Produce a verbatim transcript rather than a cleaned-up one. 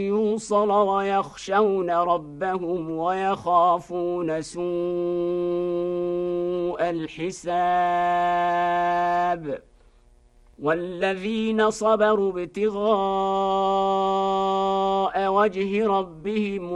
يوصل ويخشون ربهم ويخافون سوء الحساب والذين صبروا ابتغاء وجه ربهم